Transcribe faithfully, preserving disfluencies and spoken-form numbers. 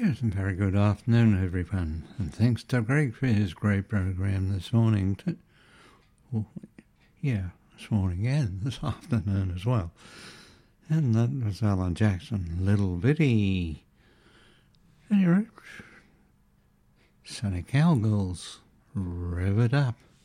Yes, and very good afternoon, everyone. And thanks to Greg for his great program this morning. To, well, yeah, this morning and this afternoon as well. And that was Alan Jackson, Little Bitty. Anyway, Sunny Cowgirls, rev it up.